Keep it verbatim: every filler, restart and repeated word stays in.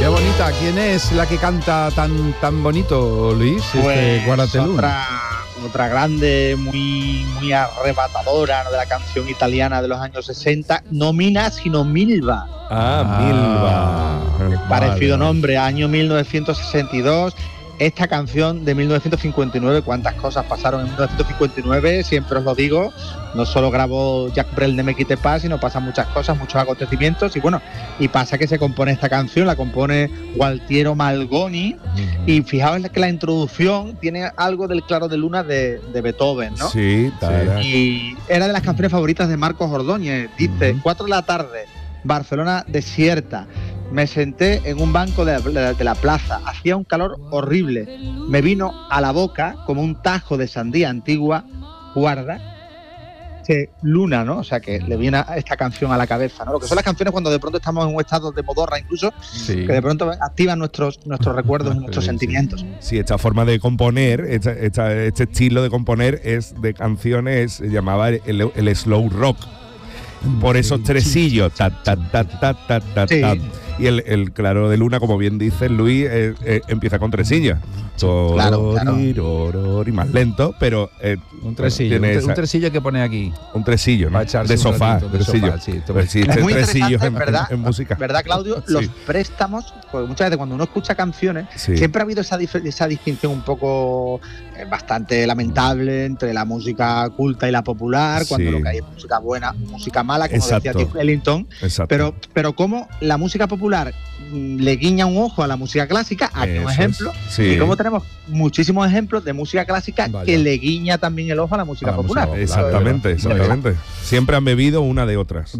Qué bonita. ¿Quién es la que canta tan tan bonito, Luis? Pues este, Guarateluna. otra, otra grande, muy, muy arrebatadora, ¿no?, de la canción italiana de los años sesenta. No Mina, sino Milva. Ah, Milva. Parecido Vale. nombre, año mil novecientos sesenta y dos. Esta canción de mil novecientos cincuenta y nueve, cuántas cosas pasaron en mil novecientos cincuenta y nueve, siempre os lo digo, no solo grabó Jacques Brel de Me Quitte Pas, sino pasan muchas cosas, muchos acontecimientos, y bueno, y pasa que se compone esta canción, la compone Gualtiero Malgoni, uh-huh. Y fijaos que la introducción tiene algo del Claro de Luna de, de Beethoven, ¿no? Sí, sí. Y era de las canciones favoritas de Marcos Ordóñez, dice, uh-huh. cuatro de la tarde, Barcelona desierta. Me senté en un banco de la, de la plaza, hacía un calor horrible, me vino a la boca como un tajo de sandía antigua, guarda, que Luna, ¿no? O sea, que le viene esta canción a la cabeza, ¿no? Lo que son las canciones cuando de pronto estamos en un estado de modorra incluso, sí. Que de pronto activan nuestros, nuestros recuerdos y nuestros sí, sentimientos. Sí. sí, esta forma de componer, esta, esta, este estilo de componer es de canciones, se llamaba el, el, el slow rock. Por esos tresillos, ta, ta, ta, ta, ta, ta, sí. ta. Y el, el Claro de Luna, como bien dice Luis, eh, eh, empieza con tresillos. Claro, claro. Y más lento, pero eh, un tresillo, un, tre- un tresillo que pone aquí. Un tresillo, ¿no? De sofá, ratito, de tresillo. sofá, sí, pues sí, es muy tresillos en, ¿verdad? En, en música. ¿Verdad, Claudio? Sí. Los préstamos, porque muchas veces cuando uno escucha canciones, sí. Siempre ha habido esa, dif- esa distinción un poco eh, bastante lamentable entre la música culta y la popular, sí. Cuando lo que hay es música buena, música mala, como Exacto. decía Tim Ellington. Exacto. Pero, pero cómo la música popular le guiña un ojo a la música clásica, aquí un ejemplo, es, sí. Y como tenemos muchísimos ejemplos de música clásica Vaya. Que le guiña también el ojo a la música a la popular. Música, exactamente, exactamente. Siempre han bebido una de otras.